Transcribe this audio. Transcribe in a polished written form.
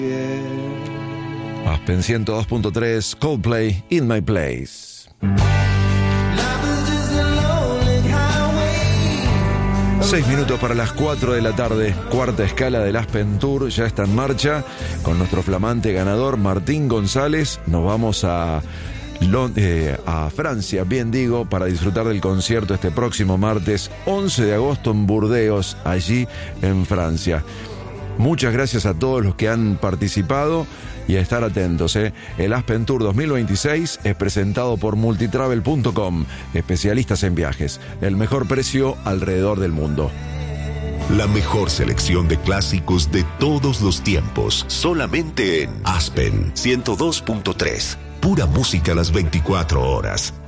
Aspen 102.3, Coldplay, In My Place. 6 minutos para las 4 de la tarde, cuarta escala del Aspen Tour ya está en marcha. Con nuestro flamante ganador Martín González nos vamos a Francia, bien digo, para disfrutar del concierto este próximo martes 11 de agosto en Burdeos, allí en Francia. Muchas gracias a todos los que han participado y a estar atentos. El Aspen Tour 2026 es presentado por multitravel.com, especialistas en viajes, el mejor precio alrededor del mundo. La mejor selección de clásicos de todos los tiempos, solamente en Aspen 102.3. Pura música las 24 horas.